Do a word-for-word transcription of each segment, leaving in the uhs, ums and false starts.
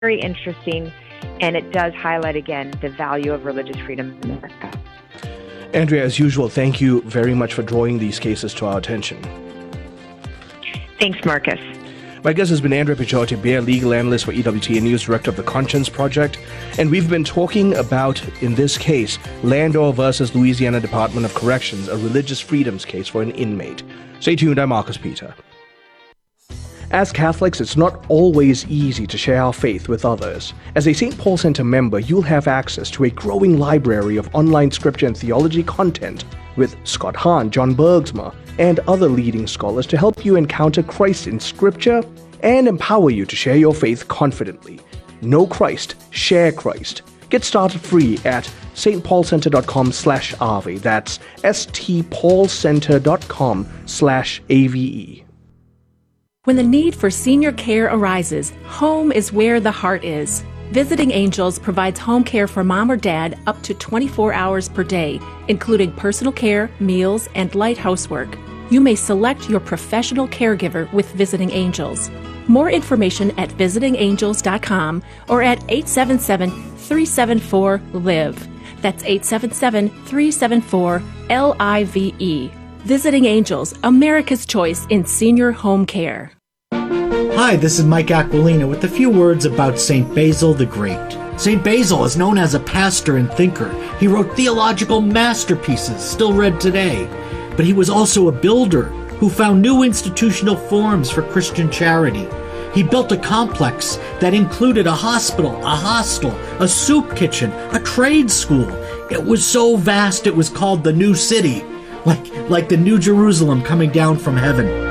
very interesting, and it does highlight, again, the value of religious freedom in America. Andrea, as usual, thank you very much for drawing these cases to our attention. Thanks, Marcus. My guest has been Andrea Picciotti, Bayer legal analyst for E W T N News, director of the Conscience Project. And we've been talking about, in this case, Landor versus Louisiana Department of Corrections, a religious freedoms case for an inmate. Stay tuned, I'm Marcus Peter. As Catholics, it's not always easy to share our faith with others. As a Saint Paul Center member, you'll have access to a growing library of online scripture and theology content with Scott Hahn, John Bergsma, and other leading scholars to help you encounter Christ in Scripture and empower you to share your faith confidently. Know Christ, share Christ. Get started free at stpaulcenter.com slash AVE. That's stpaulcenter.com slash AVE. When the need for senior care arises, home is where the heart is. Visiting Angels provides home care for mom or dad up to twenty-four hours per day, including personal care, meals, and light housework. You may select your professional caregiver with Visiting Angels. More information at visiting angels dot com or at eight seven seven, three seven four, LIVE. That's eight seven seven, three seven four, L I V E. Visiting Angels, America's choice in senior home care. Hi, this is Mike Aquilina with a few words about Saint Basil the Great. Saint Basil is known as a pastor and thinker. He wrote theological masterpieces still read today. But he was also a builder who found new institutional forms for Christian charity. He built a complex that included a hospital, a hostel, a soup kitchen, a trade school. It was so vast it was called the New City, like, like the New Jerusalem coming down from heaven.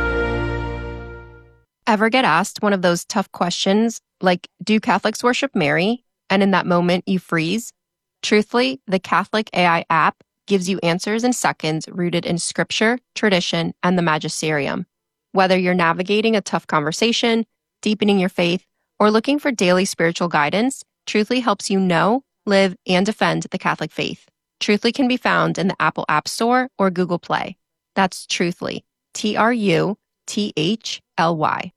Ever get asked one of those tough questions, like, do Catholics worship Mary? And in that moment, you freeze? Truthfully, the Catholic A I app gives you answers in seconds rooted in scripture, tradition, and the magisterium. Whether you're navigating a tough conversation, deepening your faith, or looking for daily spiritual guidance, Truthfully helps you know, live, and defend the Catholic faith. Truthfully can be found in the Apple App Store or Google Play. That's Truthfully, T R U T H L Y.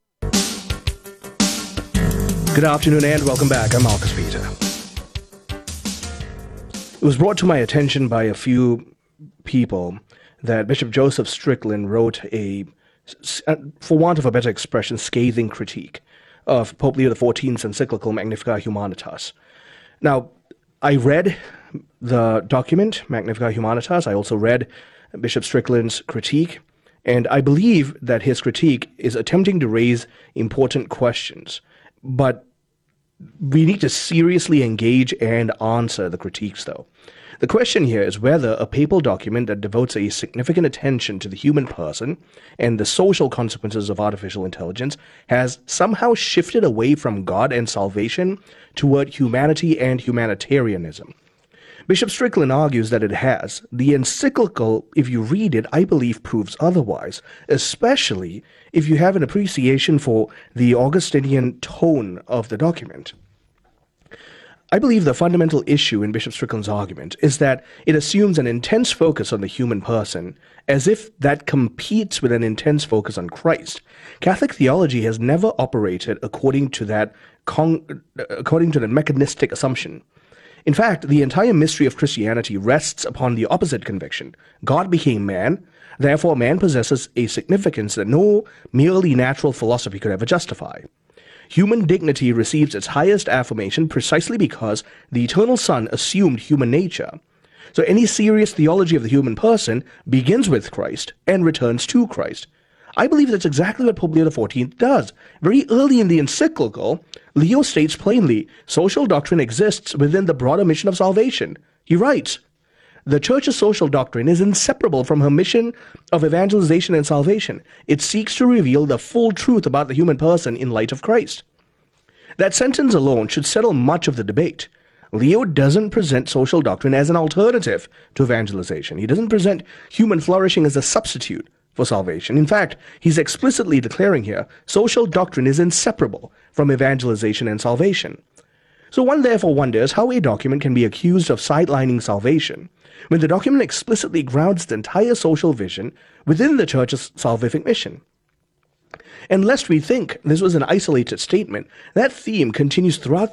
Good afternoon and welcome back. I'm Marcus Peter. It was brought to my attention by a few people that Bishop Joseph Strickland wrote a, for want of a better expression, scathing critique of Pope Leo the fourteenth's encyclical Magnificat Humanitas. Now, I read the document, Magnificat Humanitas. I also read Bishop Strickland's critique, and I believe that his critique is attempting to raise important questions. But we need to seriously engage and answer the critiques, though. The question here is whether a papal document that devotes a significant attention to the human person and the social consequences of artificial intelligence has somehow shifted away from God and salvation toward humanity and humanitarianism. Bishop Strickland argues that it has. The encyclical, if you read it, I believe proves otherwise, especially if you have an appreciation for the Augustinian tone of the document. I believe the fundamental issue in Bishop Strickland's argument is that it assumes an intense focus on the human person, as if that competes with an intense focus on Christ. Catholic theology has never operated according to that, con- according to that mechanistic assumption. In fact, the entire mystery of Christianity rests upon the opposite conviction. God became man, therefore man possesses a significance that no merely natural philosophy could ever justify. Human dignity receives its highest affirmation precisely because the eternal Son assumed human nature. So any serious theology of the human person begins with Christ and returns to Christ. I believe that's exactly what Pope Leo the fourteenth does. Very early in the encyclical, Leo states plainly, social doctrine exists within the broader mission of salvation. He writes, the Church's social doctrine is inseparable from her mission of evangelization and salvation. It seeks to reveal the full truth about the human person in light of Christ. That sentence alone should settle much of the debate. Leo doesn't present social doctrine as an alternative to evangelization. He doesn't present human flourishing as a substitute for salvation. In fact, he's explicitly declaring here, social doctrine is inseparable from evangelization and salvation. So one therefore wonders how a document can be accused of sidelining salvation when the document explicitly grounds its entire social vision within the Church's salvific mission. And lest we think this was an isolated statement, that theme continues throughout